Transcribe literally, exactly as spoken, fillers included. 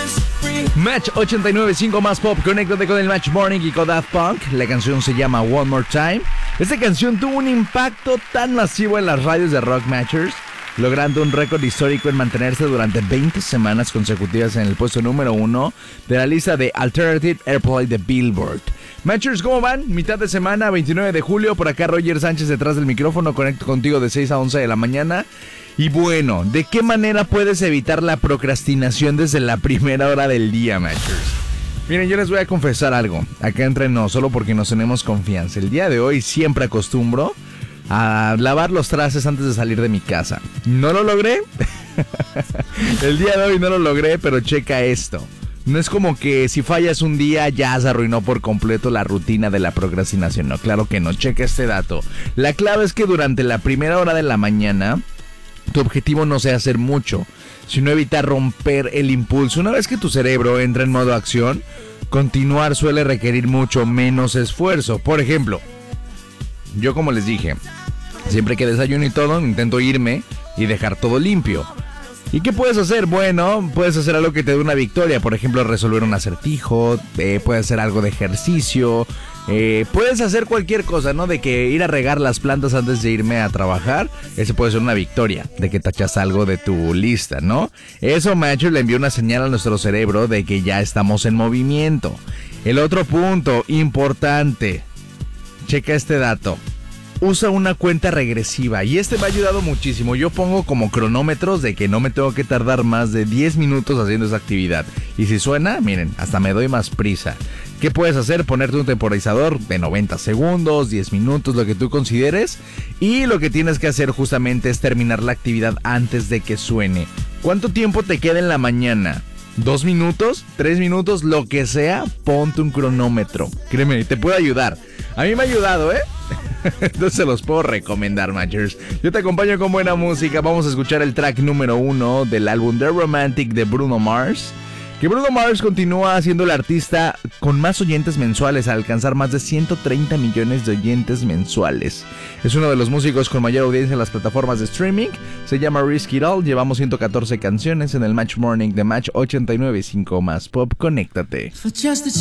Match ochenta y nueve punto cinco más pop, conéctate con el Match Morning y con Daft Punk. La canción se llama One More Time. Esta canción tuvo un impacto tan masivo en las radios de Rock Matchers, logrando un récord histórico en mantenerse durante veinte semanas consecutivas en el puesto número uno de la lista de Alternative Airplay de Billboard. Matchers, ¿cómo van? Mitad de semana, veintinueve de julio, por acá Roger Sánchez detrás del micrófono, conecto contigo de seis a once de la mañana. Y bueno, ¿de qué manera puedes evitar la procrastinación desde la primera hora del día, Matchers? Miren, yo les voy a confesar algo, acá entre nos, solo porque nos tenemos confianza. El día de hoy siempre acostumbro a lavar los trastes antes de salir de mi casa. ¿No lo logré? El día de hoy no lo logré, pero checa esto. No es como que si fallas un día ya se arruinó por completo la rutina de la procrastinación. No, claro que no, checa este dato. La clave es que durante la primera hora de la mañana tu objetivo no sea hacer mucho, sino evitar romper el impulso. Una vez que tu cerebro entra en modo acción, continuar suele requerir mucho menos esfuerzo. Por ejemplo, yo como les dije, siempre que desayuno y todo, intento irme y dejar todo limpio. ¿Y qué puedes hacer? Bueno, puedes hacer algo que te dé una victoria. Por ejemplo, resolver un acertijo, eh, puedes hacer algo de ejercicio, eh, puedes hacer cualquier cosa, ¿no? De que ir a regar las plantas antes de irme a trabajar, ese puede ser una victoria, de que tachas algo de tu lista, ¿no? Eso, macho, le envía una señal a nuestro cerebro de que ya estamos en movimiento. El otro punto importante, checa este dato. Usa una cuenta regresiva y este me ha ayudado muchísimo. Yo pongo como cronómetros de que no me tengo que tardar más de diez minutos haciendo esa actividad. Y si suena, miren, hasta me doy más prisa. ¿Qué puedes hacer? Ponerte un temporizador de noventa segundos, diez minutos, lo que tú consideres. Y lo que tienes que hacer justamente es terminar la actividad antes de que suene. ¿Cuánto tiempo te queda en la mañana? ¿Dos minutos? ¿Tres minutos? Lo que sea, ponte un cronómetro. Créeme, te puede ayudar. A mí me ha ayudado, ¿eh? Entonces se los puedo recomendar, Matchers. Yo te acompaño con buena música. Vamos a escuchar el track número uno del álbum The Romantic de Bruno Mars. Que Bruno Mars continúa siendo el artista con más oyentes mensuales, al alcanzar más de ciento treinta millones de oyentes mensuales. Es uno de los músicos con mayor audiencia en las plataformas de streaming. Se llama Risk It All. Llevamos ciento catorce canciones en el Match Morning de Match ochenta y nueve punto cinco más pop. Conéctate.